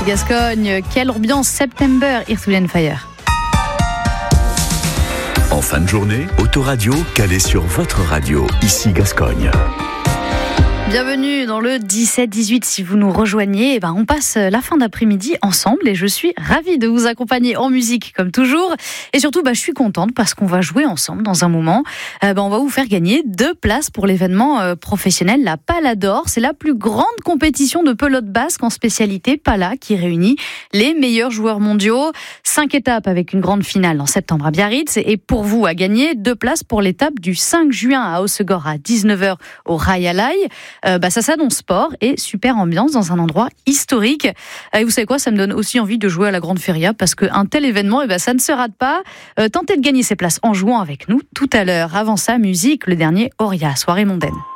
ici Gascogne. Quelle ambiance September, Earth, Wind & Fire. En fin de journée, Autoradio calé sur votre radio, ici Gascogne. Bienvenue dans le 17-18. Si vous nous rejoignez, on passe la fin d'après-midi ensemble et je suis ravie de vous accompagner en musique comme toujours. Et surtout, je suis contente parce qu'on va jouer ensemble dans un moment. On va vous faire gagner 2 places pour l'événement professionnel La Pala d'Or. C'est la plus grande compétition de pelote basque en spécialité Pala qui réunit les meilleurs joueurs mondiaux. 5 étapes avec une grande finale en septembre à Biarritz. Et pour vous, à gagner 2 places pour l'étape du 5 juin à Hossegor à 19h au Rayalai. Ça s'annonce sport et super ambiance dans un endroit historique. Et vous savez quoi, ça me donne aussi envie de jouer à la Grande Feria parce qu'un tel événement, ça ne se rate pas. Tentez de gagner ces places en jouant avec nous tout à l'heure. Avant ça, musique, le dernier Auria, soirée mondaine.